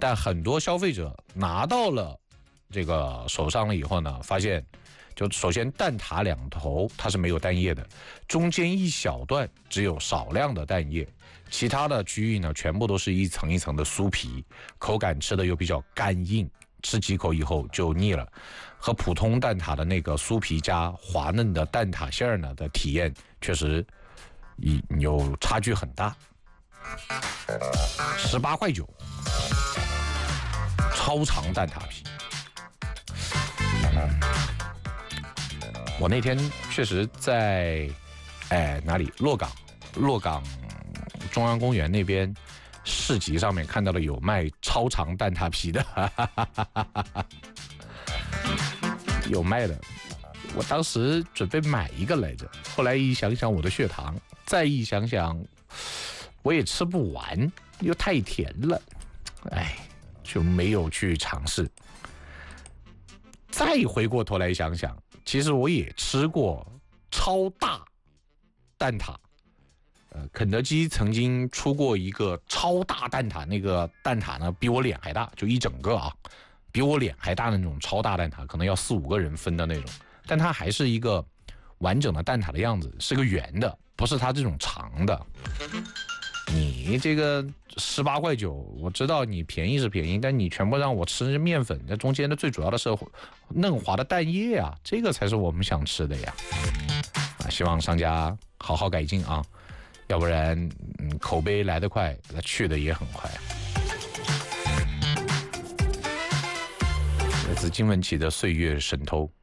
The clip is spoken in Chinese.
但很多消费者拿到了这个手上了以后呢，发现就首先蛋挞两头它是没有蛋液的，中间一小段只有少量的蛋液，其他的区域呢全部都是一层一层的酥皮，口感吃的又比较干硬，吃几口以后就腻了，和普通蛋挞的那个酥皮加滑嫩的蛋挞馅呢的体验确实有差距很大。18.9块，超长蛋挞皮。我那天确实在哪里洛港中央公园那边市集上面看到了有卖超长蛋挞皮的，有卖的。我当时准备买一个来着，后来一想想我的血糖，再一想想我也吃不完，又太甜了，就没有去尝试。再回过头来想想，其实我也吃过超大蛋挞，肯德基曾经出过一个超大蛋挞，那个蛋挞呢比我脸还大，就一整个啊，比我脸还大的那种超大蛋挞，可能要4-5个人分的那种，但它还是一个完整的蛋挞的样子，是个圆的，不是它这种长的。你这个18.9块，我知道你便宜是便宜，但你全部让我吃面粉，这中间的最主要的是嫩滑的蛋液啊，这个才是我们想吃的呀。希望商家好好改进啊，要不然口碑来得快，去的也很快。来自金玟岐的《岁月神偷》。